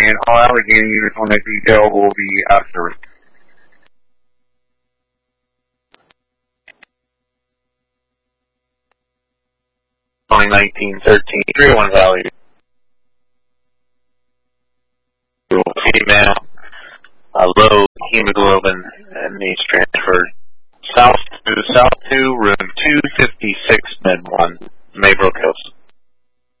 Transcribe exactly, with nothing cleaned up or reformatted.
and all Allegheny units on that detail will be after. nineteen thirteen, three oh one Valley. Female, uh, low hemoglobin, and needs transferred south to south two, room two fifty-six, bed one, Maybrook